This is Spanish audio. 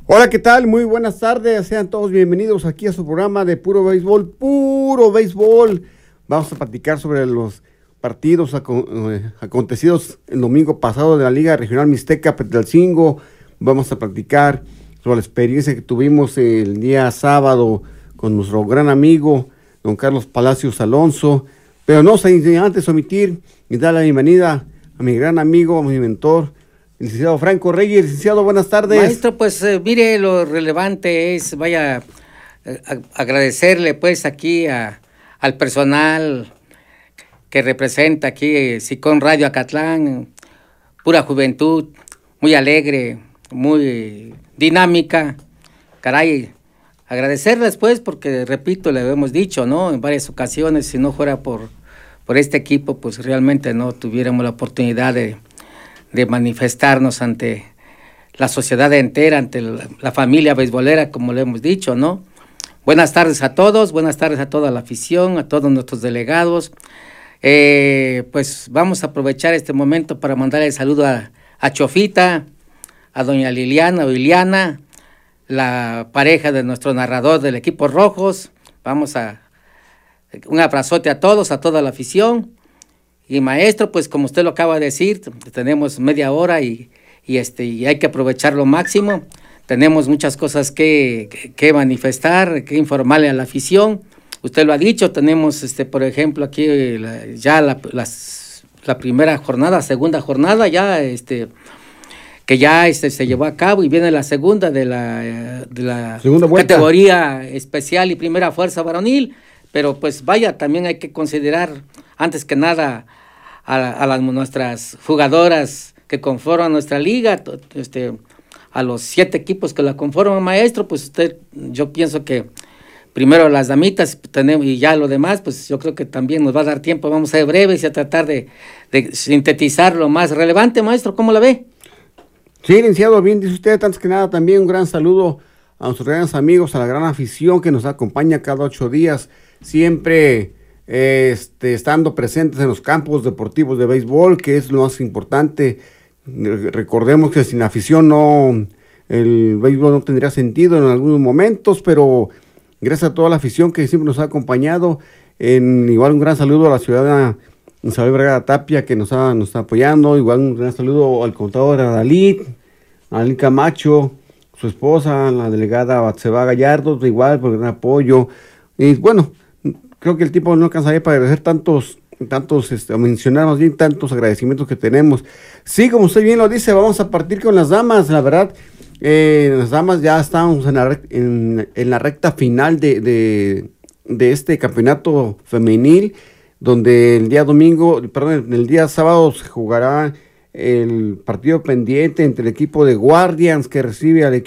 Hola, ¿qué tal? Muy buenas tardes, sean todos bienvenidos aquí a su programa de Puro Béisbol, Puro Béisbol. Vamos a platicar sobre los partidos acontecidos el domingo pasado de la Liga Regional Mixteca Petalcingo. Vamos a platicar sobre la experiencia que tuvimos el día sábado con nuestro gran amigo, don Carlos Palacios Alonso. Pero no sin antes omitir y dar la bienvenida a mi gran amigo, a mi mentor, licenciado Franco Reyes. Licenciado, buenas tardes. Maestro, pues mire, lo relevante es, agradecerle pues aquí al personal que representa aquí Sicón Radio Acatlán, pura juventud, muy alegre, muy dinámica. Caray, agradecerles pues porque, repito, le hemos dicho, ¿no? En varias ocasiones, si no fuera por este equipo, pues realmente no tuviéramos la oportunidad de manifestarnos ante la sociedad entera, ante la familia beisbolera, como le hemos dicho, ¿no? Buenas tardes a todos, buenas tardes a toda la afición, a todos nuestros delegados. Pues vamos a aprovechar este momento para mandarle el saludo a Chofita, a doña Liliana o Iliana, la pareja de nuestro narrador del equipo Rojos. Un abrazote a todos, a toda la afición. Y maestro, pues como usted lo acaba de decir, tenemos media hora y hay que aprovechar lo máximo. Tenemos muchas cosas que manifestar, que informarle a la afición. Usted lo ha dicho, tenemos por ejemplo aquí la primera jornada, segunda jornada ya que ya se llevó a cabo, y viene la segunda de la segunda vuelta, categoría especial y primera fuerza varonil. Pero pues también hay que considerar antes que nada a nuestras jugadoras que conforman nuestra liga, a los 7 equipos que la conforman, maestro. Pues yo pienso que primero las damitas tenemos, y ya lo demás, pues yo creo que también nos va a dar tiempo. Vamos a ser breves y a tratar de sintetizar lo más relevante, maestro. ¿Cómo la ve? Sí, licenciado, bien dice usted. Antes que nada, también un gran saludo a nuestros grandes amigos, a la gran afición que nos acompaña cada 8 días, siempre estando presentes en los campos deportivos de béisbol, que es lo más importante. Recordemos que sin afición el béisbol no tendría sentido en algunos momentos, pero gracias a toda la afición que siempre nos ha acompañado. Igual un gran saludo a la ciudadana Isabel Braga Tapia, que nos está apoyando. Igual un gran saludo al contador Adalid Camacho, su esposa, la delegada Batseba Gallardo, igual por gran apoyo. Y bueno, creo que el tiempo no alcanzaría para agradecer mencionar más bien tantos agradecimientos que tenemos. Sí, como usted bien lo dice, vamos a partir con las damas. La verdad, las damas ya estamos en la recta final de este campeonato femenil, donde el día sábado se jugará el partido pendiente entre el equipo de Guardians, que recibe al equipo